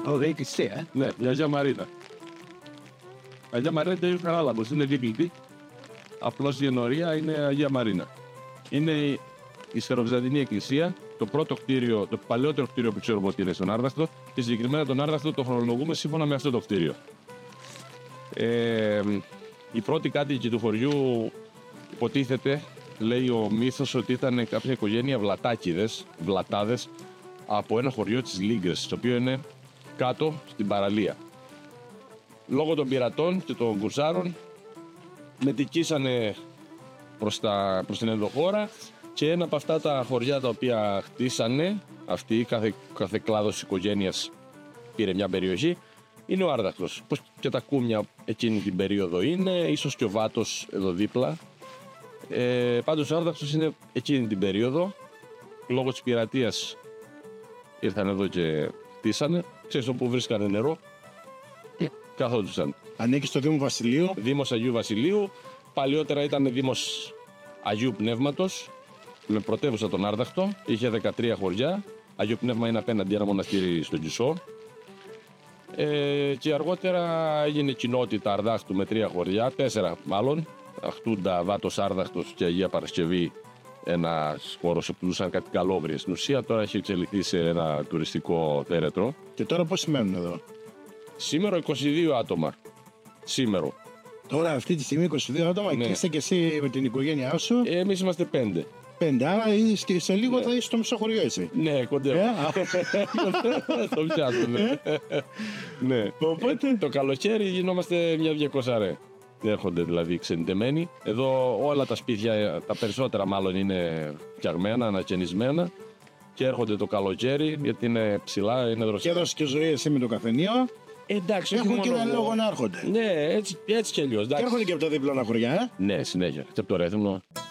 Ωραία εκκλησία, Ναι, η Αγία Μαρίνα. Η Αγία Μαρίνα είναι τελείως Χαράλαμπος, είναι δίπλητη. Απλώς η ενορία είναι Αγία Μαρίνα. Είναι η Στεροβυζαντινή Εκκλησία, το πρώτο κτίριο, το παλαιότερο κτίριο που ξέρουμε ότι είναι στον Άρδαχτο και συγκεκριμένα τον Άρδαχτο το χρονολογούμε σύμφωνα με αυτό το κτίριο. Οι πρώτοι κάτοικοι του χωριού υποτίθεται, λέει ο μύθος, ότι ήταν κάποια οικογένεια βλατάδες από ένα χωριό της Λίγκρες, το οποίο είναι κάτω στην παραλία. Λόγω των πειρατών και των κουρσάρων μετικήσανε προς την ενδοχώρα και ένα από αυτά τα χωριά τα οποία χτίσανε, αυτοί, κάθε κλάδος οικογένειας πήρε μια περιοχή, είναι ο Άρδαχτος. Πως και τα Κούμια εκείνη την περίοδο είναι, ίσως και ο Βάτος εδώ δίπλα. Πάντως ο Άρδαχτος είναι εκείνη την περίοδο, λόγω της πειρατείας ήρθαν εδώ και χτίσανε. Ξέρεις όπου βρίσκανε νερό, καθόντουσαν. Ανήκει στο Δήμο Βασιλείου. Δήμος Αγίου Βασιλείου, παλιότερα ήταν Δήμος Αγίου Πνεύματος, με πρωτεύουσα τον Άρδαχτο, είχε 13 χωριά. Αγίου Πνεύμα είναι απέναντι ένα μοναστήρι στον Κισό. Και αργότερα έγινε κοινότητα Αρδάχτου με 3 χωριά, 4 μάλλον. Αχτούντα, Βάτος Άρδαχτος και Αγία Παρασκευή, ένας χώρος όπου ζούσαν κάτι καλόβριες. Στην ουσία τώρα έχει εξελιχθεί σε ένα τουριστικό θέρετρο. Και τώρα πώς μένουν εδώ? Σήμερα 22 άτομα. Σήμερα. Τώρα αυτή τη στιγμή 22 άτομα, Ναι. και είστε και εσύ με την οικογένειά σου. Εμείς είμαστε 5. 5, άρα και σε λίγο θα είσαι στο μισό χωριό εσύ. Ναι, κοντεύω. Το πιάσω, ναι. Ναι. Οπότε. Το καλοκαίρι γινόμαστε μια 200 έρχονται δηλαδή ξενιτεμένοι. Εδώ όλα τα σπίτια, τα περισσότερα μάλλον είναι φτιαγμένα, ανακαινισμένα και έρχονται το καλοκαίρι γιατί είναι ψηλά, είναι δροσιά. Και έδωσε και ζωή εσύ με το καφενείο. Εντάξει, όχι Έχουν και μόνο ένα εγώ. λόγο να έρχονται. Ναι, έτσι κι αλλιώς. Και έρχονται και από τα δίπλωνα χωριά. Ναι, συνέχεια. Και από το Ρέθυμνο.